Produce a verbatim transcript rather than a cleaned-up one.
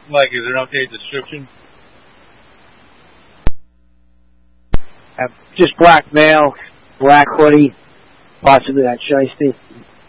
Like, is there an updated description? Uh, just black male, black hoodie, possibly that shiesty.